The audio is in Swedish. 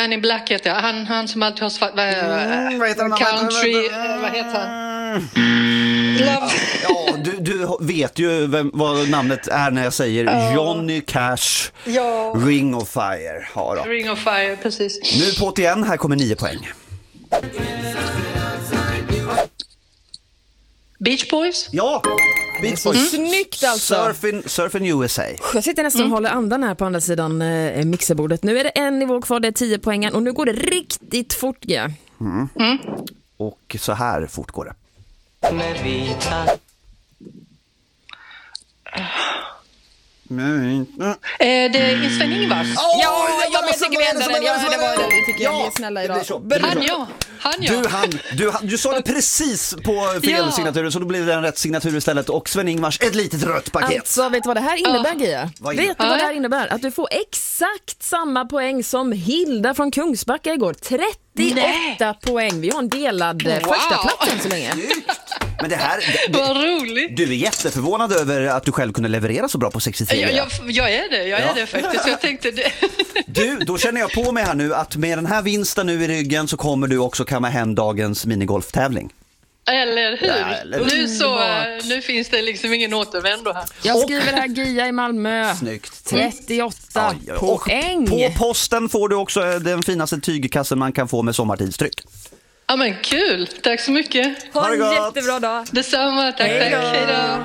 Man in Black heter jag. Han som alltid har svart... vad heter han? Country... vad heter han? Love. Ja, du vet ju vad namnet är när jag säger Johnny Cash. Ja. Ring of Fire. Ja, då. Ring of Fire, precis. Nu på det igen, här kommer 9 poäng. Beach Boys? Ja, Beach Boys. Snyggt alltså. Surfing USA. Jag sitter nästan och håller andan här på andra sidan mixerbordet. Nu är det en nivå kvar, det är 10 poängen. Och nu går det riktigt fort, ja. Och så här fort går det. Det är Sven-Ingvars. Ja, jag tycker vi ändrar den. Det tycker jag är snälla idag. Du sa det precis på fel signatur, så då blev det en rätt signatur istället. Och Sven-Ingvars ett litet rött paket. Alltså, vet du vad det här innebär, Gia? Vad Vet du vad det här innebär? Att du får exakt samma poäng som Hilda från Kungsbacka igår. 38 poäng. Vi har en delad första plats än så länge. Men det här... Vad roligt. Du är jätteförvånad över att du själv kunde leverera så bra på 63. Jag är det faktiskt. Jag tänkte det. Du, då känner jag på mig här nu att med den här vinsten nu i ryggen så kommer du också kamma hem dagens minigolftävling. Eller hur? Ja, eller... Nu finns det liksom ingen återvändo här. Jag skriver här Gia i Malmö. Snyggt. 38 poäng. På posten får du också den finaste tygkassen man kan få med sommartidstryck. Ja, men kul. Tack så mycket. Ha en jättebra dag. Detsamma. Tack. Hej då.